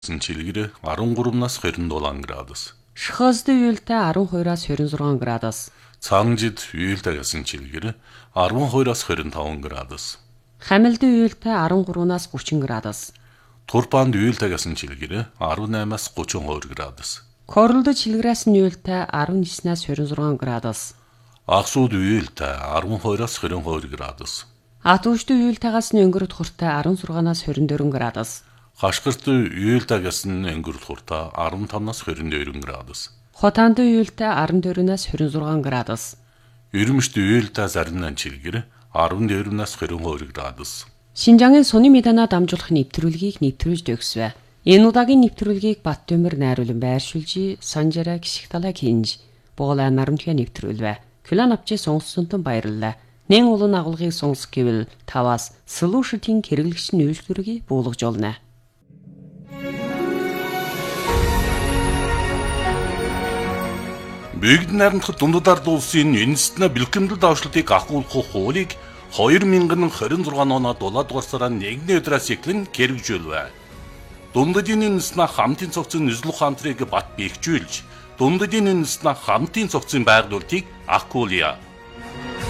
Чилгэр 13-наас 27 градус. Шхозд үеэлтэй 12-аас 26 градус. Цангжид үеэлтэй гэсэн чилгэр 12-аас 25 градус. Хамилд үеэлтэй 13-аас 30 градус. Турпанд үеэлтэй гэсэн чилгэр 18-аас 32 градус. Королд чилгэрээс нь үеэлтэй 19-аас 26 градус. Аксууд үеэлтэй 12-аас 22 градус. Атуушд үеэлтэйгээс нь өнгөрөд хуртай 16-аас 24 градус. Хашгирт үеэлтэй гэсэн өнгөрөд хуртай 15-аас 22 градус. Хотаанд үеэлтэй 14-аас 26 градус. Ирмэшт үеэлтэй зарим чилгэр 14-наас 22 градус. Шинжаагийн суны медана дамжуулах нэвтрүүлгийг нэвтрүүлж өгсвэ. Энэ удаагийн нэвтрүүлгийг Баттөмөр найруулан байршуулж, Санжара гişгталаа хинж, Буулаа нарамтга нэвтрүүлвэ. Күлэн авчи сонсонтон баярлалаа. Нэн улан агуулгыг сонс гэвэл таваас Solution-ийн хэрэглэгч нь үйлчлэргийг буулгаж олно. Бэгд найрамдах дундад улсын үндэстэн бэлтгэмдэл давшлтыг ахуулах хуулийг 2026 оноо 7 дугаар сарын 1-ний өдрөөс эхлэн хэрэгжүүлвэ. Дундадын үндэстэн хамтын цогцын Нүзлөх хамтрыг бат бэхжүүлж, дундадын үндэстэн хамтын цогцын байгуулалтыг ахуулъя.